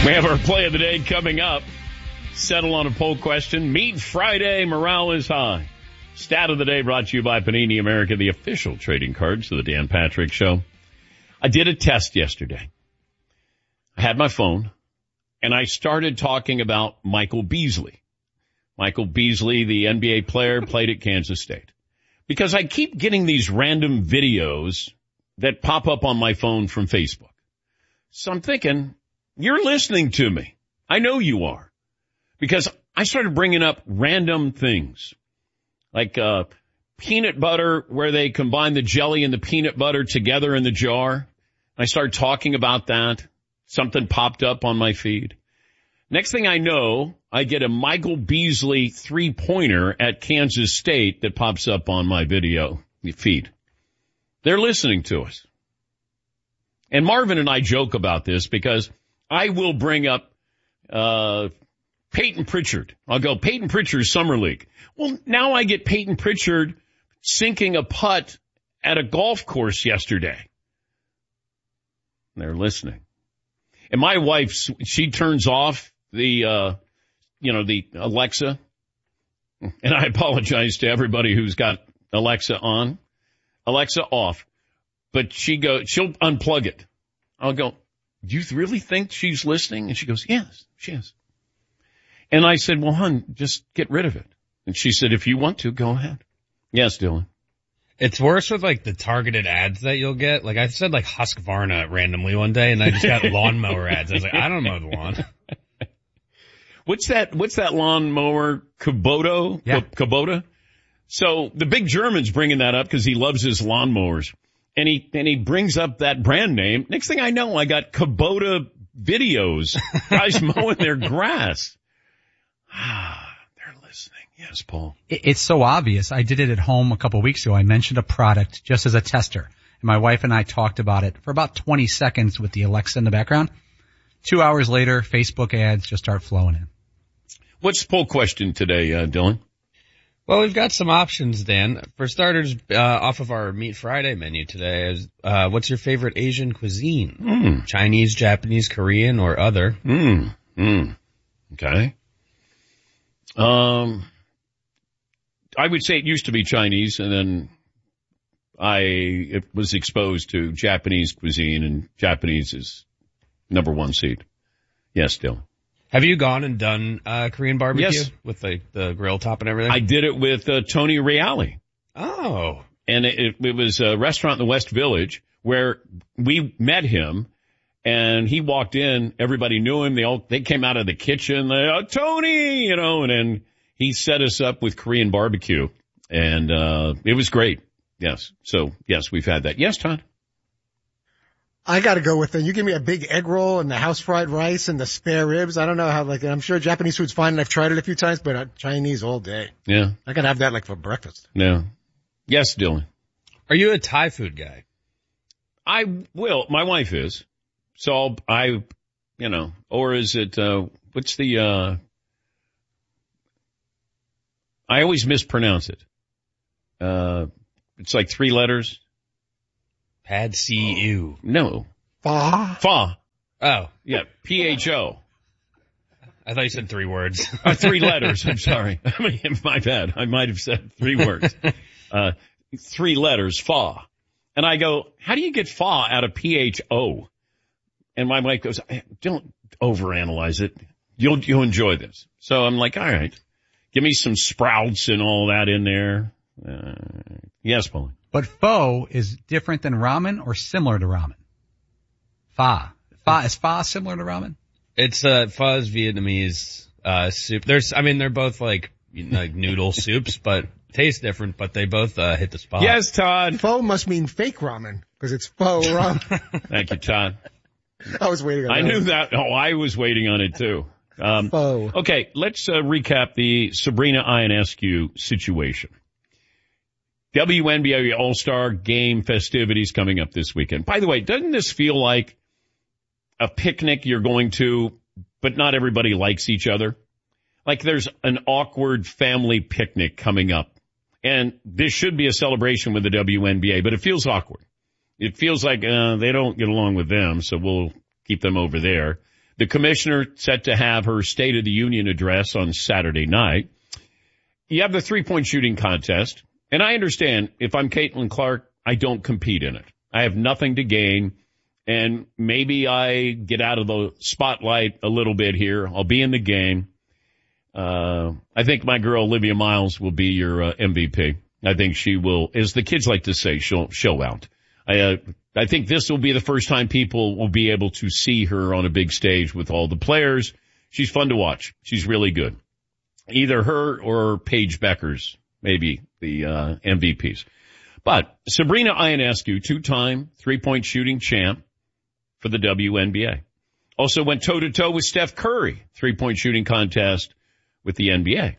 We have our play of the day coming up. Settle on a poll question. Meat Friday, morale is high. Stat of the day brought to you by Panini America, the official trading cards of the Dan Patrick Show. I did a test yesterday. I had my phone, and I started talking about Michael Beasley. Michael Beasley, the NBA player, played at Kansas State. Because I keep getting these random videos that pop up on my phone from Facebook. So I'm thinking, you're listening to me. I know you are. Because I started bringing up random things. Like peanut butter, where they combine the jelly and the peanut butter together in the jar. I started talking about that. Something popped up on my feed. Next thing I know, I get a Michael Beasley three-pointer at Kansas State that pops up on my video feed. They're listening to us. And Marvin and I joke about this because I will bring up Peyton Pritchard. I'll go, Peyton Pritchard's Summer League. Well, now I get Peyton Pritchard sinking a putt at a golf course yesterday. They're listening. And my wife, she turns off the Alexa. And I apologize to everybody who's got Alexa on. Alexa off. But she'll unplug it. I'll go, do you really think she's listening? And she goes, yes, she is. And I said, well, hon, just get rid of it. And she said, if you want to, go ahead. Yes, Dylan. It's worse with like the targeted ads that you'll get. Like I said like Husqvarna randomly one day and I just got lawnmower ads. I was like, I don't mow the lawn. What's that lawnmower? Kubota? Yeah. Kubota? So the big German's bringing that up because he loves his lawnmowers. And he brings up that brand name. Next thing I know, I got Kubota videos. Guys mowing their grass. They're listening. Yes, Paul. It's so obvious. I did it at home a couple of weeks ago. I mentioned a product just as a tester. And my wife and I talked about it for about 20 seconds with the Alexa in the background. 2 hours later, Facebook ads just start flowing in. What's the poll question today, Dylan? Well, we've got some options, Dan. For starters, off of our Meat Friday menu today is, what's your favorite Asian cuisine? Chinese, Japanese, Korean, or other? Okay. I would say it used to be Chinese, and then it was exposed to Japanese cuisine, and Japanese is number one seed. Yes, Dylan. Have you gone and done Korean barbecue? Yes. With the grill top and everything? I did it with Tony Reale. Oh. And it was a restaurant in the West Village where we met him, and he walked in. Everybody knew him. They came out of the kitchen. Tony, and then he set us up with Korean barbecue, and it was great. Yes. So, yes, we've had that. Yes, Todd? I gotta go with you give me a big egg roll and the house fried rice and the spare ribs. I don't know how, I'm sure Japanese food's fine and I've tried it a few times, but Chinese all day. Yeah. I gotta have that for breakfast. Yeah. Yes, Dylan. Are you a Thai food guy? I will. My wife is. So or is it, what's the, I always mispronounce it. It's like 3 letters. Pad C-U. No. Fa. Oh. Yeah. P-H-O. I thought you said 3 words. 3 letters. I'm sorry. My bad. I might have said 3 words. 3 letters. Fa. And I go, how do you get fa out of P-H-O? And my wife goes, don't overanalyze it. You'll enjoy this. So I'm like, all right. Give me some sprouts and all that in there. Yes, Paul. But pho is different than ramen or similar to ramen? Is pho similar to ramen? It's pho is Vietnamese soup. They're both like noodle soups, but taste different, but they both hit the spot. Yes, Todd. Pho must mean fake ramen because it's faux ramen. Thank you, Todd. I was waiting on I that. knew that. Oh, I was waiting on it too. Faux. Okay, let's recap the Sabrina Ionescu situation. WNBA All-Star Game festivities coming up this weekend. By the way, doesn't this feel like a picnic you're going to, but not everybody likes each other? Like there's an awkward family picnic coming up. And this should be a celebration with the WNBA, but it feels awkward. It feels like they don't get along with them, so we'll keep them over there. The commissioner set to have her State of the Union address on Saturday night. You have the three-point shooting contest, and I understand if I'm Caitlin Clark, I don't compete in it. I have nothing to gain, and maybe I get out of the spotlight a little bit here. I'll be in the game. I think my girl Olivia Miles will be your MVP. I think she will, as the kids like to say, she'll show out. I think this will be the first time people will be able to see her on a big stage with all the players. She's fun to watch. She's really good. Either her or Paige Beckers, maybe the MVPs. But Sabrina Ionescu, two-time three-point shooting champ for the WNBA. Also went toe-to-toe with Steph Curry, three-point shooting contest with the NBA.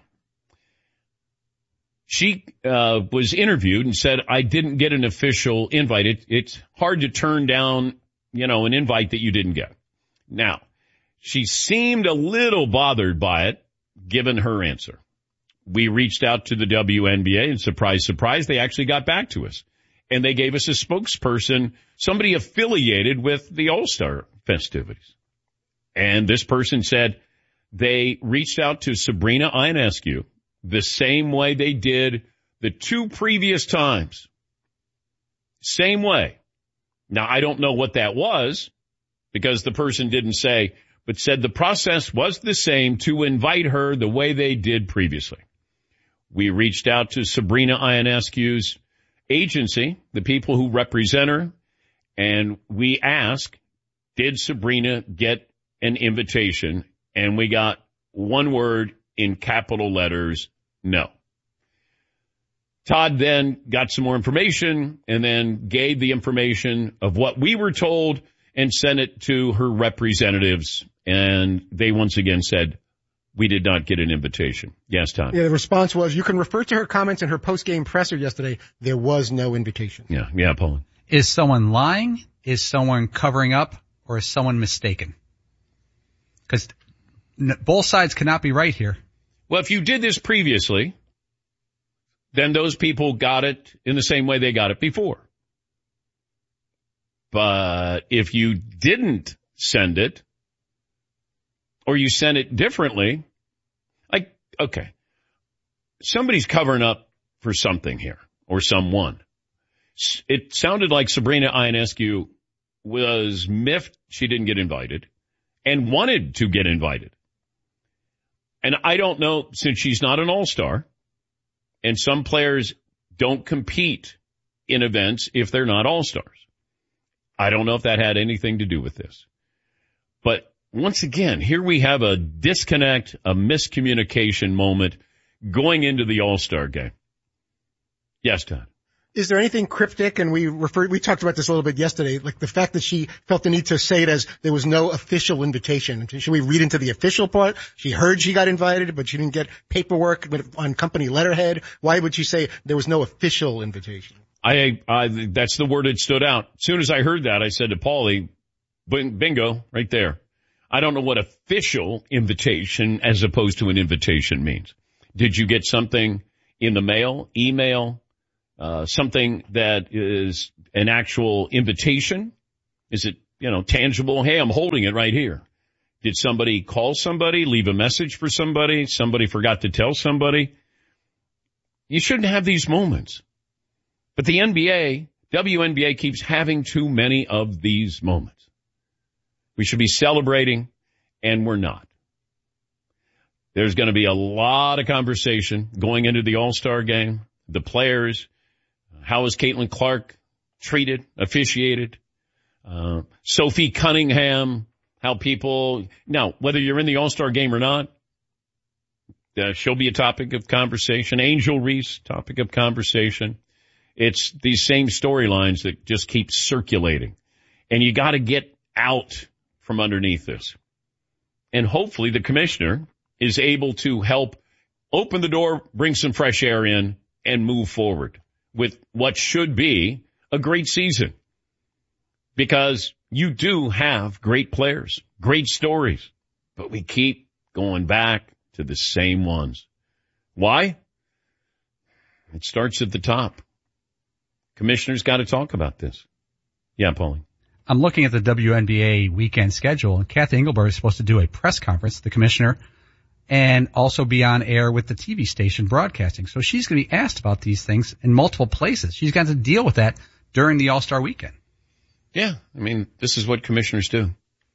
She was interviewed and said, I didn't get an official invite. It's hard to turn down, an invite that you didn't get. Now, she seemed a little bothered by it, given her answer. We reached out to the WNBA, and surprise, surprise, they actually got back to us. And they gave us a spokesperson, somebody affiliated with the All-Star festivities. And this person said they reached out to Sabrina Ionescu the same way they did the two previous times. Same way. Now, I don't know what that was because the person didn't say, but said the process was the same to invite her the way they did previously. We reached out to Sabrina Ionescu's agency, the people who represent her, and we asked, did Sabrina get an invitation? And we got one word in capital letters, no. Todd then got some more information and then gave the information of what we were told and sent it to her representatives. And they once again said, we did not get an invitation. Yes, Todd. Yeah, the response was, you can refer to her comments in her post-game presser yesterday. There was no invitation. Yeah, Paul. Is someone lying? Is someone covering up? Or is someone mistaken? Because both sides cannot be right here. Well, if you did this previously, then those people got it in the same way they got it before. But if you didn't send it, or you sent it differently, okay, somebody's covering up for something here, or someone. It sounded like Sabrina Ionescu was miffed she didn't get invited and wanted to get invited. And I don't know, since she's not an all-star, and some players don't compete in events if they're not all-stars. I don't know if that had anything to do with this. But once again, here we have a disconnect, a miscommunication moment going into the all-star game. Yes, Todd. Is there anything cryptic? And we talked about this a little bit yesterday, like the fact that she felt the need to say it as there was no official invitation. Should we read into the official part? She heard she got invited, but she didn't get paperwork on company letterhead. Why would she say there was no official invitation? That's the word that stood out. As soon as I heard that, I said to Paulie, bingo, right there. I don't know what official invitation as opposed to an invitation means. Did you get something in the mail, email? Something that is an actual invitation? Is it, tangible? Hey, I'm holding it right here. Did somebody call somebody, leave a message for somebody? Somebody forgot to tell somebody? You shouldn't have these moments. But the WNBA keeps having too many of these moments. We should be celebrating, and we're not. There's going to be a lot of conversation going into the All-Star game. The players. How is Caitlin Clark treated, officiated? Sophie Cunningham, how people, now, whether you're in the All-Star game or not, she'll be a topic of conversation. Angel Reese, topic of conversation. It's these same storylines that just keep circulating. And you got to get out from underneath this. And hopefully the commissioner is able to help open the door, bring some fresh air in, and move forward with what should be a great season. Because you do have great players, great stories, but we keep going back to the same ones. Why? It starts at the top. Commissioner's got to talk about this. Yeah, Paulie. I'm looking at the WNBA weekend schedule, and Kathy Engelberg is supposed to do a press conference, the commissioner, and also be on air with the TV station broadcasting. So she's going to be asked about these things in multiple places. She's got to deal with that during the All-Star weekend. Yeah, I mean, this is what commissioners do.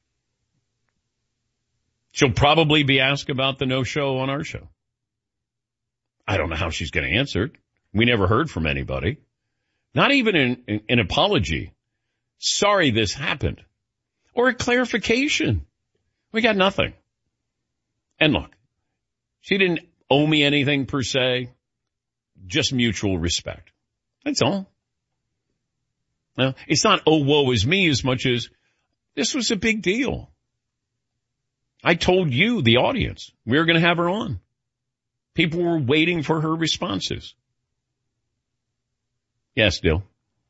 She'll probably be asked about the no-show on our show. I don't know how she's going to answer it. We never heard from anybody. Not even an apology. Sorry this happened. Or a clarification. We got nothing. And look, she didn't owe me anything per se. Just mutual respect. That's all. Now, it's not, oh, woe is me, as much as this was a big deal. I told you, the audience, we were going to have her on. People were waiting for her responses. Yes, Dill.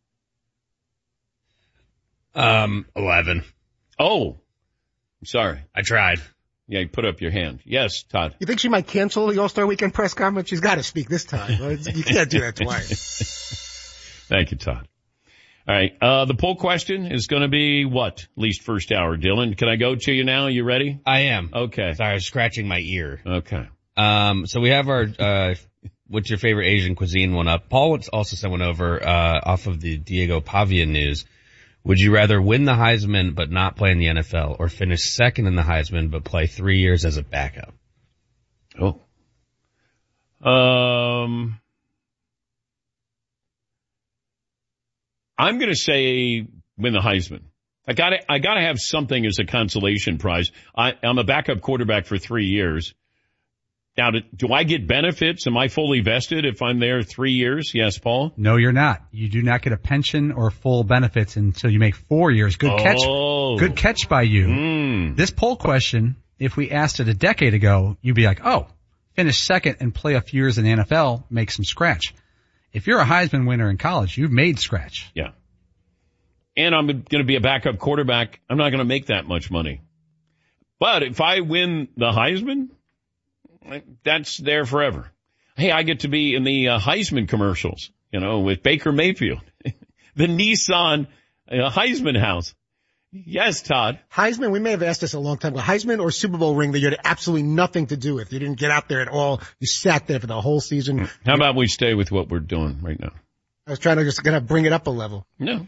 11. Oh, I'm sorry. I tried. Yeah, you put up your hand. Yes, Todd. You think she might cancel the All-Star Weekend press conference? She's got to speak this time. You can't do that twice. Thank you, Todd. All right. The poll question is going to be what? At least first hour. Dylan, can I go to you now? You ready? I am. Okay. Sorry, I was scratching my ear. Okay. So we have our, what's your favorite Asian cuisine one up. Paul also sent one over, off of the Diego Pavia news. Would you rather win the Heisman but not play in the NFL, or finish second in the Heisman but play 3 years as a backup? Oh. I'm going to say win the Heisman. I gotta have something as a consolation prize. I'm a backup quarterback for 3 years. Now, do I get benefits? Am I fully vested if I'm there 3 years? Yes, Paul? No, you're not. You do not get a pension or full benefits until you make 4 years. Good catch. Good catch by you. This poll question, if we asked it a decade ago, you'd be like, oh, finish second and play a few years in the NFL, make some scratch. If you're a Heisman winner in college, you've made scratch. Yeah. And I'm going to be a backup quarterback. I'm not going to make that much money. But if I win the Heisman, that's there forever. Hey, I get to be in the Heisman commercials, with Baker Mayfield. The Nissan Heisman house. Yes, Todd. Heisman, we may have asked this a long time ago. Heisman or Super Bowl ring that you had absolutely nothing to do with. You didn't get out there at all. You sat there for the whole season. How about we stay with what we're doing right now? I was trying to just bring it up a level. No,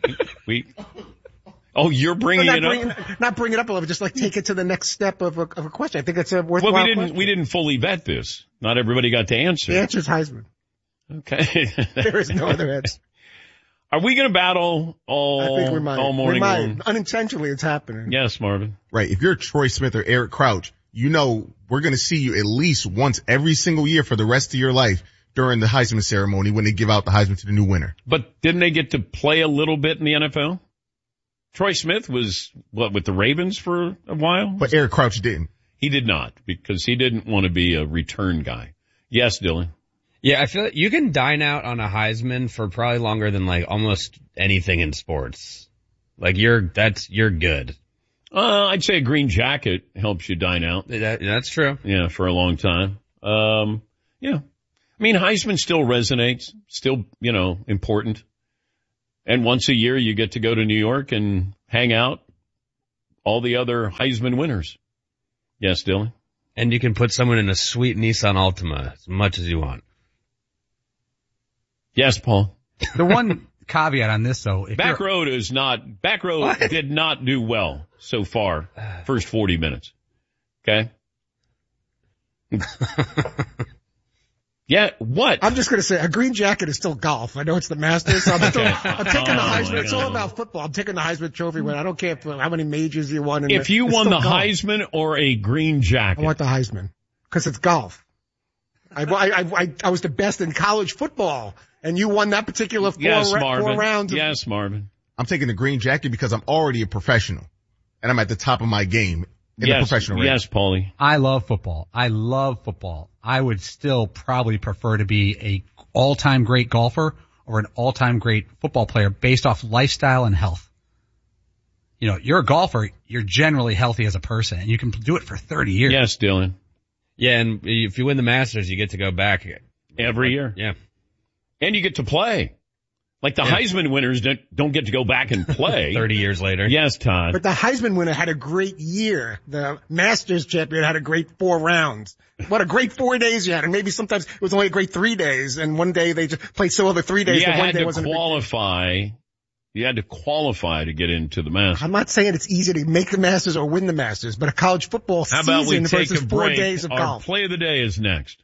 Oh, you're bringing it up? Not bring it up a level, just take it to the next step of a question. I think it's a worthwhile question. We didn't fully vet this. Not everybody got to answer. The answer is Heisman. Okay. There is no other answer. Are we going to battle all morning long? Unintentionally, it's happening. Yes, Marvin. Right. If you're Troy Smith or Eric Crouch, we're going to see you at least once every single year for the rest of your life during the Heisman ceremony when they give out the Heisman to the new winner. But didn't they get to play a little bit in the NFL? Troy Smith was, with the Ravens for a while? But Eric Crouch didn't. He did not, because he didn't want to be a return guy. Yes, Dylan. Yeah, I feel like you can dine out on a Heisman for probably longer than almost anything in sports. You're good. I'd say a green jacket helps you dine out. That's true. Yeah, for a long time. Yeah. I mean, Heisman still resonates, still, important. And once a year you get to go to New York and hang out all the other Heisman winners. Yes, Dylan? And you can put someone in a sweet Nissan Altima as much as you want. Yes, Paul. The one caveat on this, though. Back Row did not do well so far, first 40 minutes. Okay? Yeah, what? I'm just going to say a green jacket is still golf. I know it's the Masters. So I'm taking the Heisman. It's all about football. I'm taking the Heisman Trophy win. I don't care how many majors you won. If you won the Heisman or a green jacket. I want the Heisman because it's golf. I was the best in college football, and you won that particular four rounds. Yes, Marvin. I'm taking the green jacket because I'm already a professional, and I'm at the top of my game. In the professional range. Yes, Paulie. I love football. I would still probably prefer to be a all-time great golfer or an all-time great football player based off lifestyle and health. You're a golfer, you're generally healthy as a person, and you can do it for 30 years. Yes, Dylan. Yeah, and if you win the Masters, you get to go back every year. Yeah. And you get to play. Like the Heisman winners don't get to go back and play. 30 years later. Yes, Todd. But the Heisman winner had a great year. The Masters champion had a great 4 rounds. What a great 4 days you had. And maybe sometimes it was only a great 3 days. And one day they just played so other 3 days. Yeah, one day wasn't qualify. You had to qualify to get into the Masters. I'm not saying it's easy to make the Masters or win the Masters, but a college football How about we season take versus a 4 break? days of Our golf. play of the day is next.